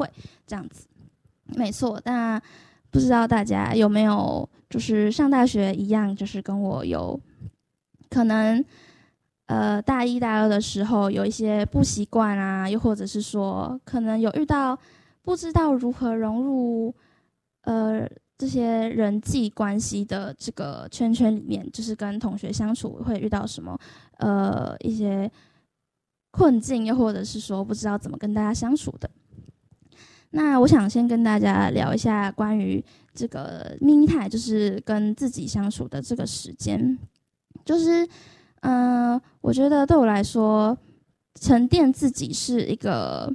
会这样子。没错，那不知道大家有没有就是上大学一样，就是跟我有可能大一大二的时候有一些不习惯啊，又或者是说可能有遇到不知道如何融入这些人际关系的这个圈圈里面，就是跟同学相处会遇到什么一些困境，又或者是说不知道怎么跟大家相处的。那我想先跟大家聊一下关于这个 me time， 就是跟自己相处的这个时间。就是我觉得对我来说，沉淀自己是一个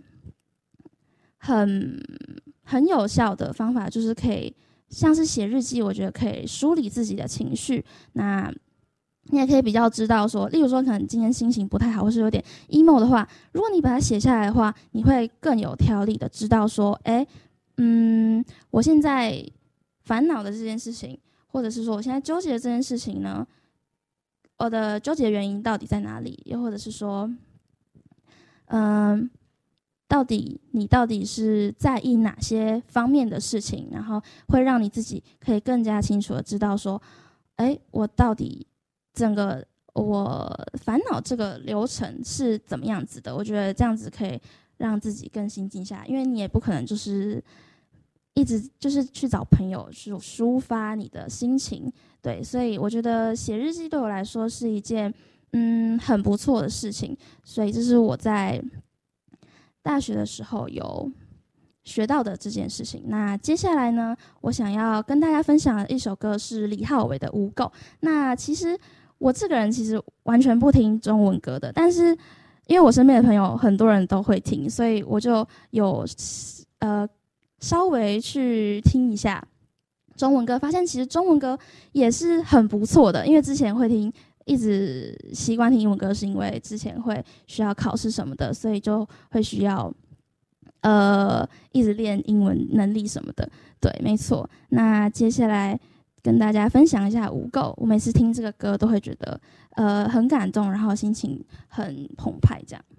很有效的方法，就是可以像是写日记，我觉得可以梳理自己的情绪。那你也可以比较知道说，例如说可能今天心情不太好，或是有点 emo 的话，如果你把它写下来的话，你会更有条理的知道说，我现在烦恼的这件事情，或者是说我现在纠结的这件事情呢，我的纠结原因到底在哪里？又或者是说，你到底是在意哪些方面的事情，然后会让你自己可以更加清楚的知道说，我到底整个我烦恼这个流程是怎么样子的？我觉得这样子可以让自己更心静下来，因为你也不可能就是一直就是去找朋友去抒发你的心情，对，所以我觉得写日记对我来说是一件很不错的事情，所以这是我在大学的时候有学到的这件事情。那接下来呢，我想要跟大家分享的一首歌是李浩伟的《污垢》。那其实我这个人其实完全不听中文歌的，但是因为我身边的朋友很多人都会听，所以我就有稍微去听一下中文歌，发现其实中文歌也是很不错的。因为之前会听，一直习惯听英文歌，是因为之前会需要考试什么的，所以就会需要一直练英文能力什么的。对，没错。那接下来跟大家分享一下《污垢》，我每次听这个歌都会觉得很感动，然后心情很澎湃这样。